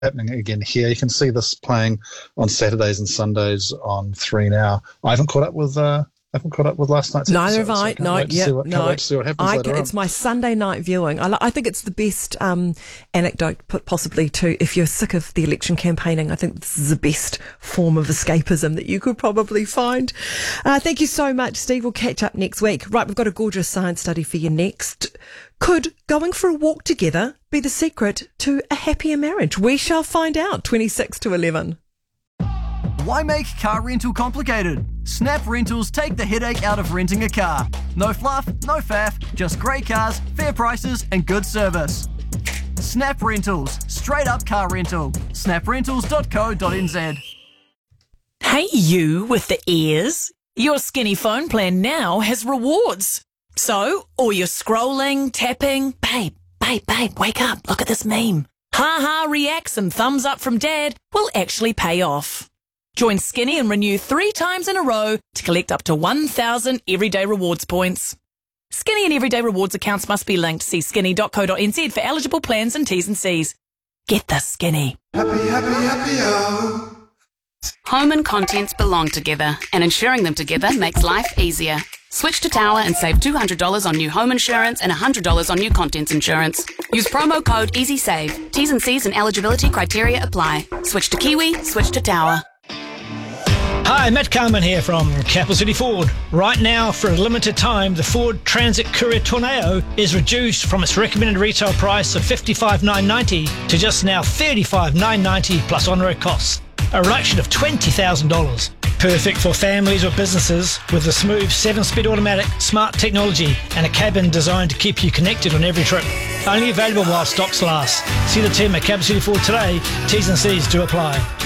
happening again here. You can see this playing on Saturdays and Sundays on 3 Now. I haven't caught up with last night's Neither episode. have I. Can't wait to see what happens later on. It's my Sunday night viewing. I think it's the best anecdote possibly to, if you're sick of the election campaigning, I think this is the best form of escapism that you could probably find. Thank you so much, Steve. We'll catch up next week. Right, we've got a gorgeous science study for you next. Could going for a walk together be the secret to a happier marriage? We shall find out. 26 to 11. Why make car rental complicated? Snap Rentals take the headache out of renting a car. No fluff, no faff, just great cars, fair prices and good service. Snap Rentals, straight up car rental. snaprentals.co.nz. Hey you with the ears. Your Skinny phone plan now has rewards. So, all your scrolling, tapping, babe, wake up, look at this meme. Ha reacts and thumbs up from dad will actually pay off. Join Skinny and renew 3 times in a row to collect up to 1,000 Everyday Rewards points. Skinny and Everyday Rewards accounts must be linked. See skinny.co.nz for eligible plans and T's and C's. Get the Skinny. Home and contents belong together, and insuring them together makes life easier. Switch to Tower and save $200 on new home insurance and $100 on new contents insurance. Use promo code EasySave. T's and C's and eligibility criteria apply. Switch to Kiwi, switch to Tower. Hi, Matt Carman here from Capital City Ford. Right now, for a limited time, the Ford Transit Courier Tornado is reduced from its recommended retail price of $55,990 to just now $35,990 plus on-road costs, a reduction of $20,000. Perfect for families or businesses with a smooth 7-speed automatic, smart technology and a cabin designed to keep you connected on every trip. Only available while stocks last. See the team at Capital City Ford today. T's and C's do apply.